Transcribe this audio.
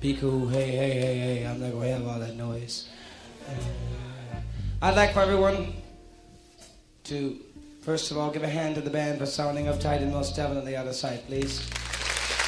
Be cool. Hey, hey, hey, hey. I'm not going to have all that noise. I'd like for everyone to, first of all, give a hand to the band for sounding uptight and most Devon on the other side, please.